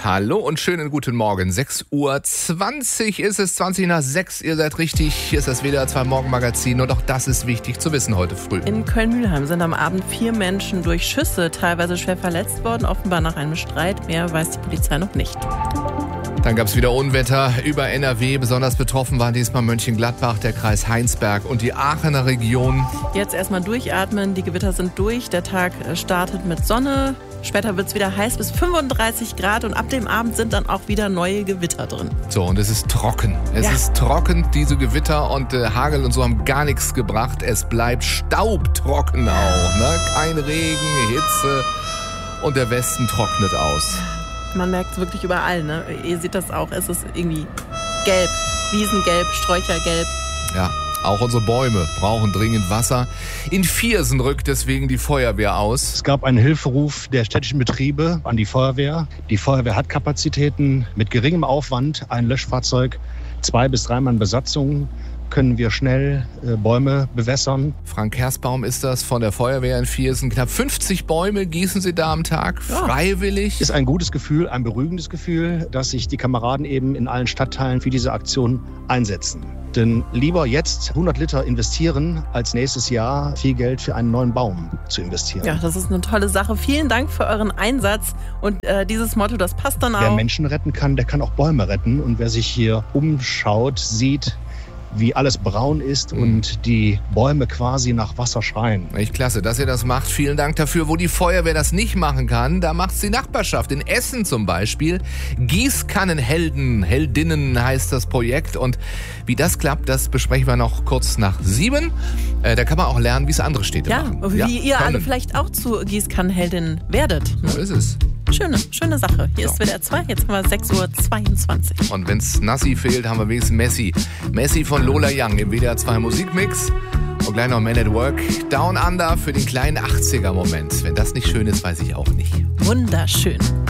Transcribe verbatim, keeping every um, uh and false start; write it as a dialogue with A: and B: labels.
A: Hallo und schönen guten Morgen. sechs Uhr zwanzig ist es, zwanzig nach sechs. Ihr seid richtig. Hier ist das W D R zwei Morgenmagazin und auch das ist wichtig zu wissen heute früh.
B: In Köln-Mühlheim sind am Abend vier Menschen durch Schüsse teilweise schwer verletzt worden, offenbar nach einem Streit. Mehr weiß die Polizei noch nicht.
A: Dann gab es wieder Unwetter über N R W. Besonders betroffen waren diesmal Mönchengladbach, der Kreis Heinsberg und die Aachener Region.
B: Jetzt erstmal durchatmen. Die Gewitter sind durch. Der Tag startet mit Sonne. Später wird es wieder heiß bis fünfunddreißig Grad und ab dem Abend sind dann auch wieder neue Gewitter drin.
A: So, und es ist trocken. Es
B: ja.
A: ist trocken, diese Gewitter und äh, Hagel und so haben gar nichts gebracht. Es bleibt staubtrocken auch. Ne? Kein Regen, Hitze und der Westen trocknet aus.
B: Man merkt es wirklich überall. Ne? Ihr seht das auch. Es ist irgendwie gelb. Wiesengelb, Sträuchergelb.
A: Ja. Auch unsere Bäume brauchen dringend Wasser. In Viersen rückt deswegen die Feuerwehr aus.
C: Es gab einen Hilferuf der städtischen Betriebe an die Feuerwehr. Die Feuerwehr hat Kapazitäten. Mit geringem Aufwand, ein Löschfahrzeug, zwei bis drei Mann Besatzung, können wir schnell äh, Bäume bewässern.
A: Frank Kersbaum ist das von der Feuerwehr in Viersen. Knapp fünfzig Bäume gießen sie da am Tag, ja. freiwillig.
C: Ist ein gutes Gefühl, ein beruhigendes Gefühl, dass sich die Kameraden eben in allen Stadtteilen für diese Aktion einsetzen. Denn lieber jetzt hundert Liter investieren, als nächstes Jahr viel Geld für einen neuen Baum zu investieren.
B: Ja, das ist eine tolle Sache. Vielen Dank für euren Einsatz. Und äh, dieses Motto, das passt dann auch.
C: Wer Menschen retten kann, der kann auch Bäume retten. Und wer sich hier umschaut, sieht, wie alles braun ist mhm. und die Bäume quasi nach Wasser schreien.
A: Echt klasse, dass ihr das macht. Vielen Dank dafür. Wo die Feuerwehr das nicht machen kann, da macht's die Nachbarschaft. In Essen zum Beispiel. Gießkannenhelden, Heldinnen heißt das Projekt. Und wie das klappt, das besprechen wir noch kurz nach sieben. Äh, da kann man auch lernen, wie es andere Städte
B: ja,
A: machen.
B: Wie ja, wie ihr
A: können.
B: alle vielleicht auch zu Gießkannenheldinnen werdet.
A: Ne? So ist es.
B: Schöne, schöne Sache. Hier
A: so.
B: ist W D R zwei, jetzt haben wir sechs Uhr zweiundzwanzig.
A: Und wenn's Nassi fehlt, haben wir wenigstens Messi. Messi von Lola Young im W D R zwei Musikmix. Und gleich noch Man at Work. Down Under für den kleinen achtziger-Moment. Wenn das nicht schön ist, weiß ich auch nicht.
B: Wunderschön.